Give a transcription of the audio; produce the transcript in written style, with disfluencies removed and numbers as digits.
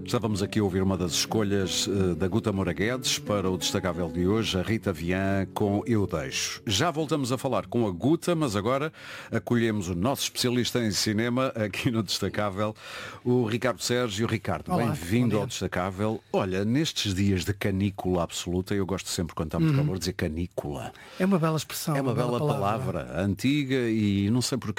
Estávamos aqui a ouvir uma das escolhas da Guta Moura Guedes para o destacável de hoje, a Rita Vian com Eu Deixo. Já voltamos a falar com a Guta, mas agora acolhemos o nosso especialista em cinema aqui no destacável, o Ricardo Sérgio. Ricardo, bem-vindo ao destacável. Olha, nestes dias de canícula absoluta, eu gosto sempre quando está muito calor de dizer canícula. É uma bela expressão. É uma bela palavra, antiga e não sei porquê.